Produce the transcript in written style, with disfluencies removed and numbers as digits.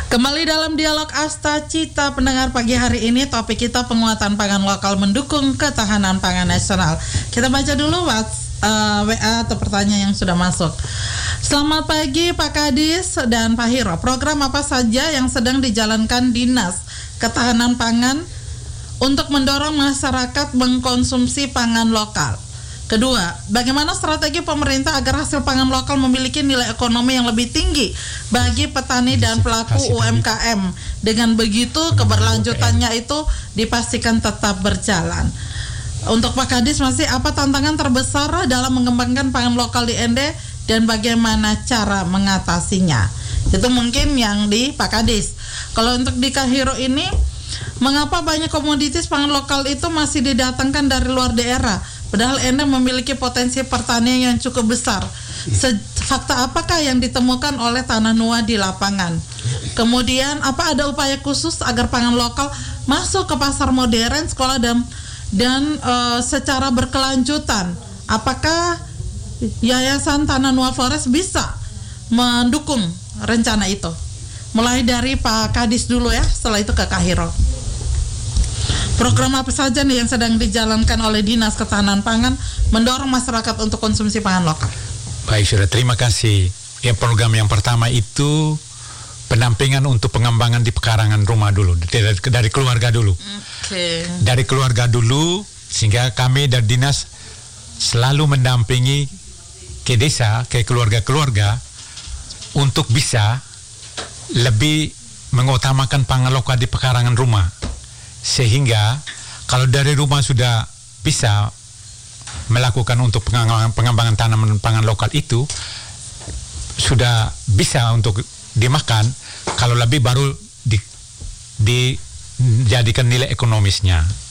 Kembali dalam dialog Asta Cita pendengar pagi hari ini, topik kita penguatan pangan lokal mendukung ketahanan pangan nasional. Kita baca dulu WA atau pertanyaan yang sudah masuk. Selamat pagi Pak Kadis dan Pak Hiro. Program apa saja yang sedang dijalankan Dinas Ketahanan Pangan untuk mendorong masyarakat mengkonsumsi pangan lokal? Kedua, bagaimana strategi pemerintah agar hasil pangan lokal memiliki nilai ekonomi yang lebih tinggi bagi petani dan pelaku UMKM? Dengan begitu, keberlanjutannya itu dipastikan tetap berjalan. Untuk Pak Kadis, masih apa tantangan terbesar dalam mengembangkan pangan lokal di ND dan bagaimana cara mengatasinya? Itu mungkin yang di Pak Kadis. Kalau untuk di Kak Hiro ini, mengapa banyak komoditas pangan lokal itu masih didatangkan dari luar daerah? Padahal ND memiliki potensi pertanian yang cukup besar. Fakta apakah yang ditemukan oleh Tanah Nua di lapangan? Kemudian, apa ada upaya khusus agar pangan lokal masuk ke pasar modern, sekolah dan secara berkelanjutan? Apakah Yayasan Tanah Nua Forest bisa mendukung rencana itu? Mulai dari Pak Kadis dulu ya, setelah itu ke Kak Hiro. Program apa saja nih yang sedang dijalankan oleh Dinas Ketahanan Pangan mendorong masyarakat untuk konsumsi pangan lokal? Baik, sudah terima kasih. Program yang pertama itu pendampingan untuk pengembangan di pekarangan rumah dulu, dari keluarga dulu. Dari keluarga dulu, sehingga kami dari dinas selalu mendampingi ke desa, ke keluarga-keluarga untuk bisa lebih mengutamakan pangan lokal di pekarangan rumah. Sehingga kalau dari rumah sudah bisa melakukan untuk pengembangan tanaman pangan lokal itu sudah bisa untuk dimakan, kalau lebih baru dijadikan nilai ekonomisnya.